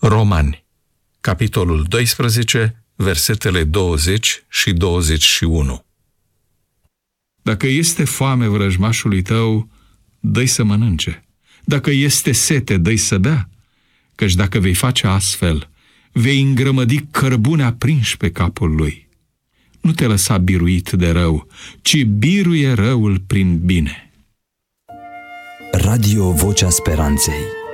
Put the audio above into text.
Romani, capitolul 12, versetele 20 și 21. Dacă este foame vrăjmașului tău, dă-i să mănânce. Dacă este sete, dă-i să bea. Căci dacă vei face astfel, vei îngrămădi cărbune aprinși pe capul lui. Nu te lăsa biruit de rău, ci biruie răul prin bine. Radio Vocea Speranței.